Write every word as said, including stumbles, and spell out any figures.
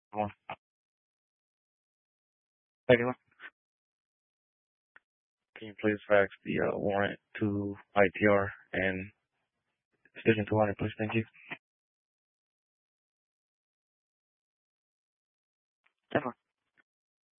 Come on. Anyone, can you please fax the uh, warrant to I T R and Station two hundred, please? Thank you. ten